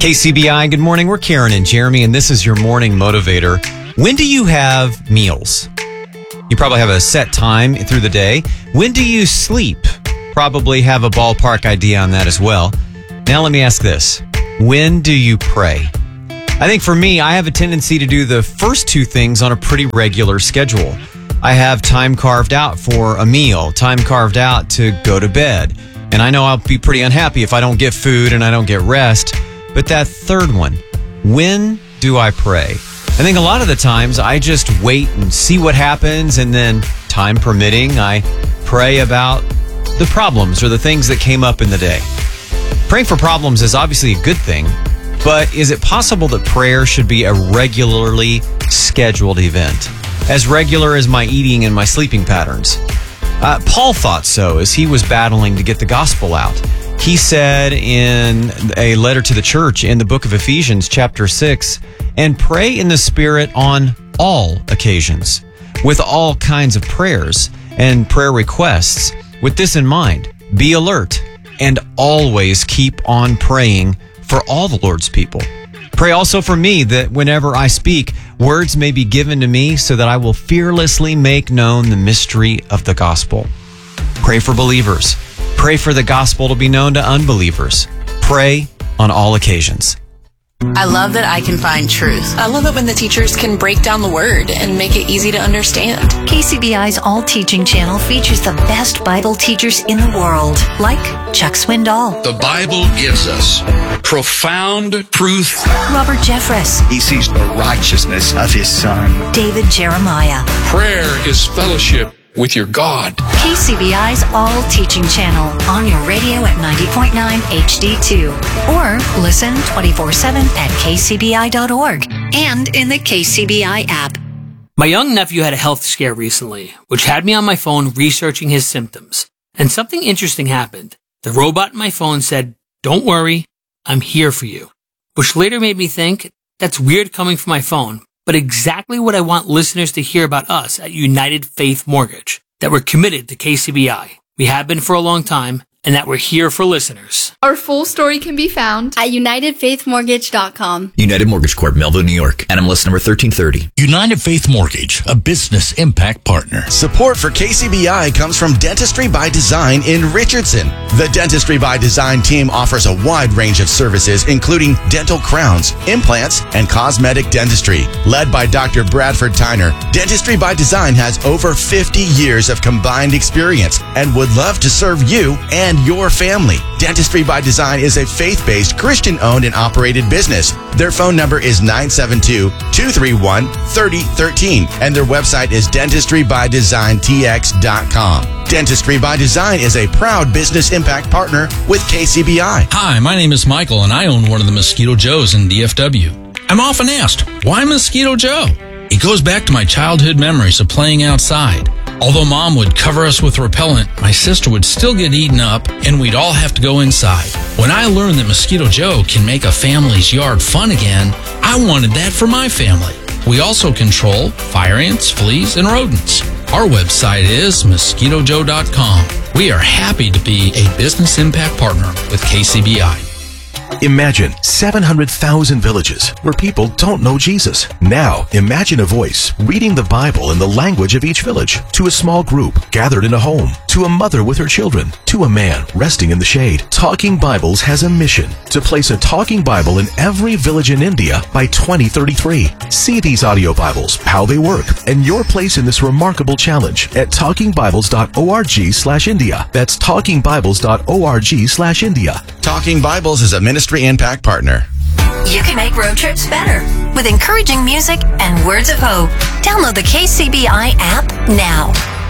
KCBI, good morning. We're Karen and Jeremy, and this is your morning motivator. When do you have meals? You probably have a set time through the day. When do you sleep? Probably have a ballpark idea on that as well. Now let me ask this. When do you pray? I think for me, I have a tendency to do the first two things on a pretty regular schedule. I have time carved out for a meal, time carved out to go to bed. And I know I'll be pretty unhappy if I don't get food and I don't get rest. But that third one, when do I pray? I think a lot of the times I just wait and see what happens, and then, time permitting, I pray about the problems or the things that came up in the day. Praying for problems is obviously a good thing, but is it possible that prayer should be a regularly scheduled event? As regular as my eating and my sleeping patterns? Paul thought so as he was battling to get the gospel out. He said in a letter to the church in the book of Ephesians, chapter 6, and pray in the Spirit on all occasions, with all kinds of prayers and prayer requests. With this in mind, be alert and always keep on praying for all the Lord's people. Pray also for me that whenever I speak, words may be given to me so that I will fearlessly make known the mystery of the gospel. Pray for believers. Pray for the gospel to be known to unbelievers. Pray on all occasions. I love that I can find truth. I love it when the teachers can break down the word and make it easy to understand. KCBI's All Teaching channel features the best Bible teachers in the world, like Chuck Swindoll. The Bible gives us profound truth. Robert Jeffress. He sees the righteousness of his Son. David Jeremiah. Prayer is fellowship with your God. KCBI's All Teaching channel on your radio at 90.9 HD2. Or listen 24/7 at kcbi.org and in the KCBI app. My young nephew had a health scare recently, which had me on my phone researching his symptoms. And something interesting happened. The robot in my phone said, "Don't worry, I'm here for you." Which later made me think, that's weird coming from my phone, but exactly what I want listeners to hear about us at United Faith Mortgage, that we're committed to KCBI. We have been for a long time, and that we're here for listeners. Our full story can be found at UnitedFaithMortgage.com. United Mortgage Corp, Melville, New York. NMLS number 1330. United Faith Mortgage, a business impact partner. Support for KCBI comes from Dentistry by Design in Richardson. The Dentistry by Design team offers a wide range of services, including dental crowns, implants, and cosmetic dentistry. Led by Dr. Bradford Tyner, Dentistry by Design has over 50 years of combined experience and would love to serve you and your family. Dentistry by Design is a faith-based, Christian-owned and operated business. Their phone number is 972-231-3013, and their website is dentistrybydesigntx.com. Dentistry by Design is a proud business impact partner with KCBI. Hi, my name is Michael, and I own one of the Mosquito Joes in DFW. I'm often asked, why Mosquito Joe? It goes back to my childhood memories of playing outside. Although Mom would cover us with repellent, my sister would still get eaten up, and we'd all have to go inside. When I learned that Mosquito Joe can make a family's yard fun again, I wanted that for my family. We also control fire ants, fleas, and rodents. Our website is mosquitojoe.com. We are happy to be a business impact partner with KCBI. Imagine 700,000 villages where people don't know Jesus. Now, imagine a voice reading the Bible in the language of each village, to a small group gathered in a home, to a mother with her children, to a man resting in the shade. Talking Bibles has a mission to place a Talking Bible in every village in India by 2033. See these audio Bibles, how they work, and your place in this remarkable challenge at talkingbibles.org/India. That's talkingbibles.org/India. Talking Bibles is a ministry impact partner. You can make road trips better with encouraging music and words of hope. Download the KCBI app now.